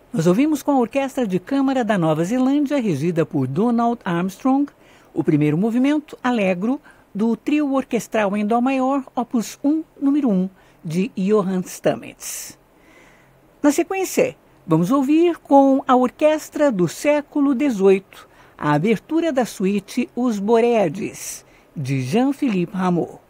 Nós ouvimos com a Orquestra de Câmara da Nova Zelândia, regida por Donald Armstrong, o primeiro movimento, Allegro, do trio orquestral em Dó maior, opus 1, número 1, de Johann Stamitz. Na sequência, vamos ouvir com a Orquestra do século XVIII, a abertura da suíte Os Boréades, de Jean-Philippe Rameau.